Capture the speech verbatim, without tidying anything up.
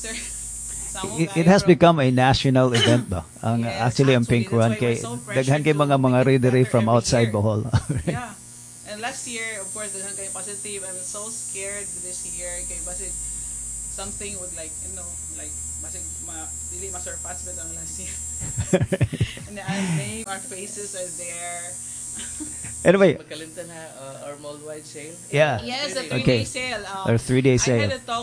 Sir, Samo It, it kayo, has bro. become a national event ba? Ang Yes, actually ang actually, Pink that's Run why we're kay so daghan pressured kay to mga mga make it readery better from every outside year. Bohol. Yeah. And last year, of course, daghan kay positive. I'm so scared this year kay basig something would like, you know, like basig ma dili ma-surpass ba ang last year. And the name, our faces are there. Anyway, Magkalimta na uh, our mall-wide sale. yeah. Yes, the Really? three-day Okay. sale. Um, Our three-day I had sale. a talk